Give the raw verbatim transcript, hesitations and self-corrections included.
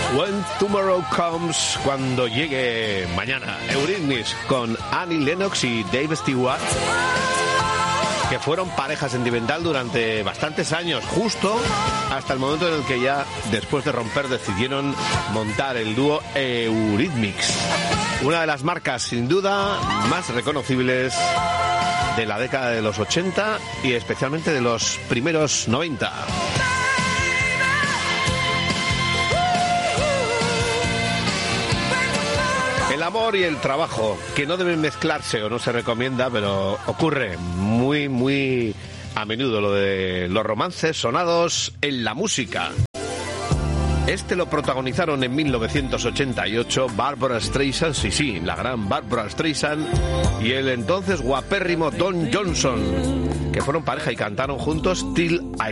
When Tomorrow Comes, cuando llegue mañana. Eurythmics con Annie Lennox y Dave Stewart, que fueron pareja sentimental durante bastantes años, justo hasta el momento en el que ya, después de romper, decidieron montar el dúo Eurythmics. Una de las marcas, sin duda, más reconocibles de la década de los ochenta y especialmente de los primeros noventa. El amor y el trabajo, que no deben mezclarse o no se recomienda, pero ocurre muy, muy a menudo lo de los romances sonados en la música. Este lo protagonizaron en mil novecientos ochenta y ocho Barbra Streisand, sí, sí, la gran Barbra Streisand, y el entonces guapérrimo Don Johnson, que fueron pareja y cantaron juntos Till I